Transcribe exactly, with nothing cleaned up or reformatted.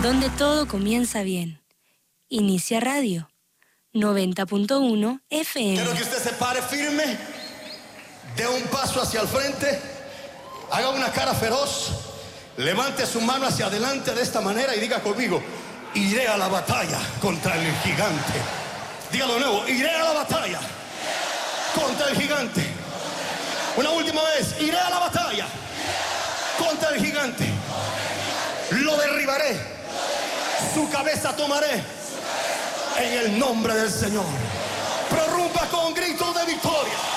donde todo comienza bien. Inicia Radio, noventa punto uno F M. Quiero que usted se pare firme, dé un paso hacia el frente, haga una cara feroz, levante su mano hacia adelante de esta manera y diga conmigo: iré a la batalla contra el gigante. Dígalo de nuevo: iré a la batalla contra el gigante. Una última vez: iré a la batalla contra el gigante. Lo derribaré, su cabeza tomaré en el nombre del Señor. Prorrumpa con gritos de victoria.